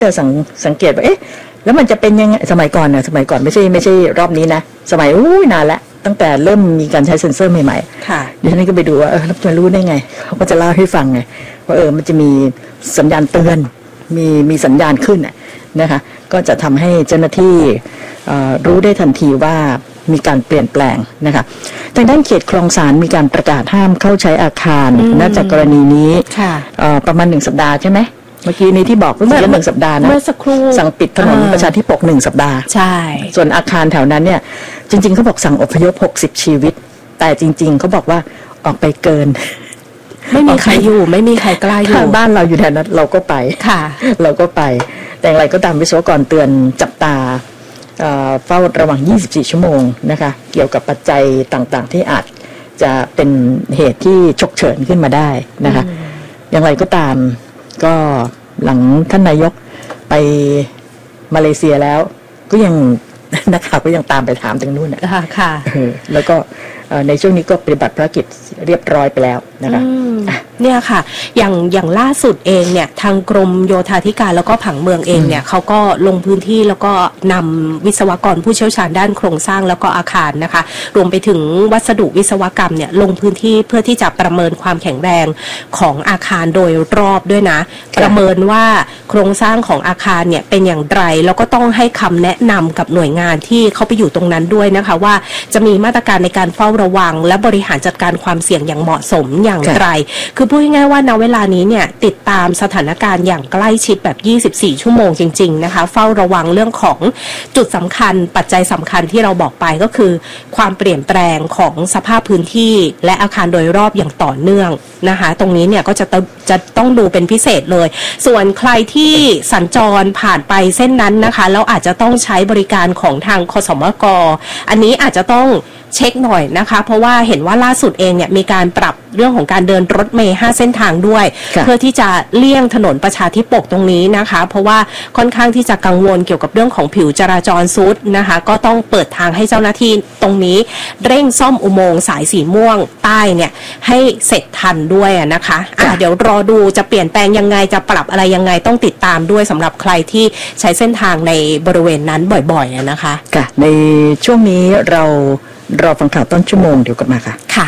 สังเกตว่าเอ๊ะแล้วมันจะเป็นยังไงสมัยก่อนไม่ใช่รอบนี้นะสมัยนานแล้วตั้งแต่เริ่มมีการใช้เซ็นเซอร์ใหม่ๆเดี๋ยวนี้ก็ไปดูว่าแล้วจะรู้ได้ไงเขาก็จะเล่าให้ฟังไงว่ามันจะมีสัญญาณเตือนมีสัญญาณขึ้นนะคะก็จะทำให้เจ้าหน้าที่รู้ได้ทันทีว่ามีการเปลี่ยนแปลงนะคะทางด้านเขตคลองสานมีการประกาศห้ามเข้าใช้อาคารน่าจะกรณีนี้ประมาณ1 สัปดาห์ใช่ไหมเมื่อกี้นี้ที่บอกเมื่อ1 สัปดาห์นะเมื่อสักครู่สั่งปิดถนนประชาธิปก1 สัปดาห์ใช่ส่วนอาคารแถวนั้นเนี่ยจริงๆเขาบอกสั่งอพยพ60 ชีวิตแต่จริงๆเขาบอกว่าออกไปเกินไม่มีใครอยู่ไม่มีใครกล้าอยู่ทางบ้านเราอยู่แถวนั้นเราก็ไปเราก็ไปแต่อย่างไรก็ตามวิศวกรเตือนจับตาเฝ้าระวัง24 ชั่วโมงนะคะเกี่ยวกับปัจจัยต่างๆที่อาจจะเป็นเหตุที่ฉุกเฉินขึ้นมาได้นะคะอย่างไรก็ตามก็หลังท่านนายกไปมาเลเซียแล้วก็ยังนักข่าวก็ยังตามไปถามตรงนู้นค่ะแล้วก็ในช่วงนี้ก็ปฏิบัติภารกิจเรียบร้อยไปแล้วนะคะเนี่ยค่ะอย่างล่าสุดเองเนี่ยทางกรมโยธาธิการแล้วก็ผังเมืองเองเนี่ยเขาก็ลงพื้นที่แล้วก็นำวิศวกรผู้เชี่ยวชาญด้านโครงสร้างแล้วก็อาคารนะคะรวมไปถึงวัสดุวิศวกรรมเนี่ยลงพื้นที่เพื่อที่จะประเมินความแข็งแรงของอาคารโดยรอบด้วยนะประเมินว่าโครงสร้างของอาคารเนี่ยเป็นอย่างไรแล้วก็ต้องให้คำแนะนำกับหน่วยงานที่เขาไปอยู่ตรงนั้นด้วยนะคะว่าจะมีมาตรการในการเฝ้าระวังและบริหารจัดการความเสี่ยงอย่างเหมาะสมอย่างไรคือพูดง่ายๆว่าณเวลานี้เนี่ยติดตามสถานการณ์อย่างใกล้ชิดแบบ24 ชั่วโมงจริงๆนะคะเฝ้าระวังเรื่องของจุดสำคัญปัจจัยสำคัญที่เราบอกไปก็คือความเปลี่ยนแปลงของสภาพพื้นที่และอาคารโดยรอบอย่างต่อเนื่องนะคะตรงนี้เนี่ยก็จะต้องดูเป็นพิเศษเลยส่วนใครที่สัญจรผ่านไปเส้นนั้นนะคะแล้วอาจจะต้องใช้บริการของทางคสมก.อันนี้อาจจะต้องเช็คหน่อยนะคะเพราะว่าเห็นว่าล่าสุดเองเนี่ยมีการปรับเรื่องของการเดินรถเมล์5 เส้นทางด้วยเพื่อที่จะเลี่ยงถนนประชาธิปกตรงนี้นะคะเพราะว่าค่อนข้างที่จะกังวลเกี่ยวกับเรื่องของผิวจราจรซุดนะคะก็ต้องเปิดทางให้เจ้าหน้าที่ตรงนี้เร่งซ่อมอุโมงค์สายสีม่วงใต้เนี่ยให้เสร็จทันด้วยนะคะเดี๋ยวรอดูจะเปลี่ยนแปลงยังไงจะปรับอะไรยังไงต้องติดตามด้วยสำหรับใครที่ใช้เส้นทางในบริเวณนั้นบ่อยๆนะคะในช่วงนี้เราฟังข่าวต้นชั่วโมงเดี๋ยวกลับมาค่ะ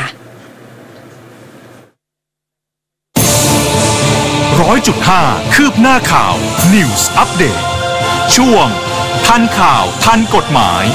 100.5 คืบหน้าข่าว News Update ช่วงทันข่าวทันกฎหมาย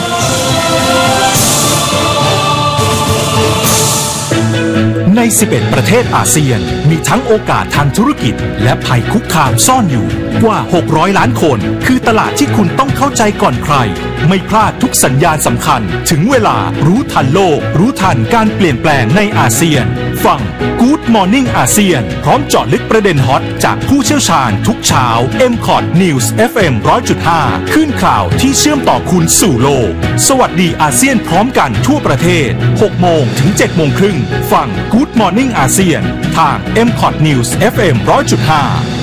ใน11 ประเทศอาเซียนมีทั้งโอกาสทางธุรกิจและภัยคุกคามซ่อนอยู่กว่า600 ล้านคนคือตลาดที่คุณต้องเข้าใจก่อนใครไม่พลาดทุกสัญญาณสำคัญถึงเวลารู้ทันโลกรู้ทันการเปลี่ยนแปลงในอาเซียนฟัง Good Morning อาเซียนพร้อมเจาะลึกประเด็นฮอตจากผู้เชี่ยวชาญทุกเช้า MCOT News FM 100.5 ขึ้นข่าวที่เชื่อมต่อคุณสู่โลกสวัสดีอาเซียนพร้อมกันทั่วประเทศ 6 โมงถึง 7 โมงครึ่งฟัง Good Morning อาเซียนทาง MCOT News FM 100.5